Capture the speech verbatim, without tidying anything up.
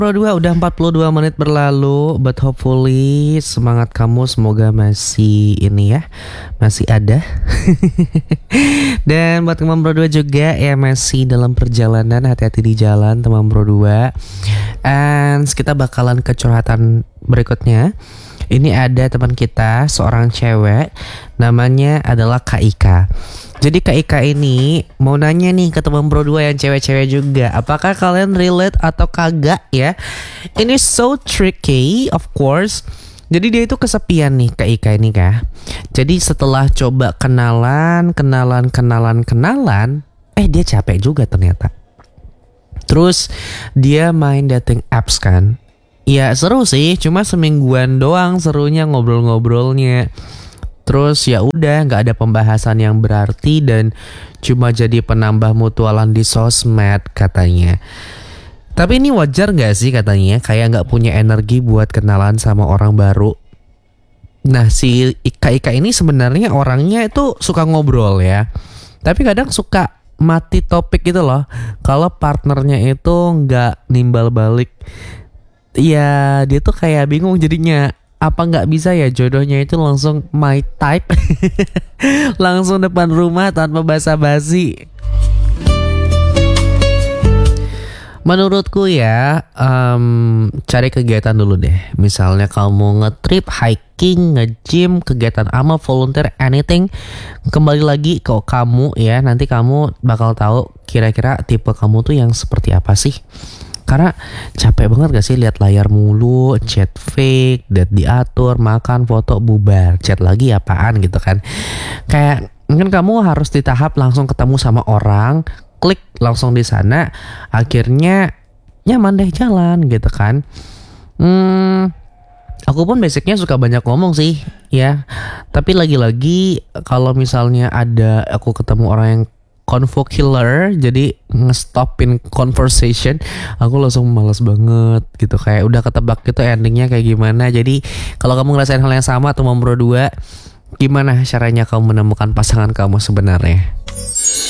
Pro dua udah empat puluh dua menit berlalu, but hopefully semangat kamu semoga masih ini ya, masih ada. Dan buat teman Pro dua juga ya masih dalam perjalanan, hati-hati di jalan teman Pro dua. And kita bakalan ke curhatan berikutnya. Ini ada teman kita, seorang cewek, namanya adalah Kak Ika. Jadi Kak Ika ini mau nanya nih ke teman Pro dua yang cewek-cewek juga, apakah kalian relate atau kagak ya? Ini so tricky of course. Jadi dia itu kesepian nih Kak Ika ini kah. Jadi setelah coba kenalan, kenalan, kenalan, kenalan, eh dia capek juga ternyata. Terus dia main dating apps kan. Ya seru sih, cuma semingguan doang serunya ngobrol-ngobrolnya. Terus ya udah nggak ada pembahasan yang berarti dan cuma jadi penambah mutualan di sosmed katanya. Tapi ini wajar nggak sih katanya, kayak nggak punya energi buat kenalan sama orang baru. Nah si Ika Ika ini sebenarnya orangnya itu suka ngobrol ya, tapi kadang suka mati topik gitu loh. Kalau partnernya itu nggak nimbal balik, ya dia tuh kayak bingung jadinya. Apa nggak bisa ya jodohnya itu langsung my type, langsung depan rumah tanpa basa-basi. Menurutku ya, um, cari kegiatan dulu deh. Misalnya kamu nge-trip, hiking, nge-gym, kegiatan amal, volunteer, anything. Kembali lagi ke kamu ya, nanti kamu bakal tahu kira-kira tipe kamu tuh yang seperti apa sih. Karena capek banget gak sih lihat layar mulu, chat fake, date diatur, makan, foto, bubar, chat lagi apaan gitu kan. Kayak mungkin kamu harus di tahap langsung ketemu sama orang, klik langsung di sana, akhirnya nyaman deh jalan gitu kan. Hmm, aku pun basicnya suka banyak ngomong sih ya. Tapi lagi-lagi kalau misalnya ada aku ketemu orang yang convo killer, jadi ngestopin conversation, aku langsung malas banget gitu, kayak udah ketebak gitu endingnya kayak gimana. Jadi kalau kamu ngerasain hal yang sama atau mau berdua, gimana caranya kamu menemukan pasangan kamu sebenarnya?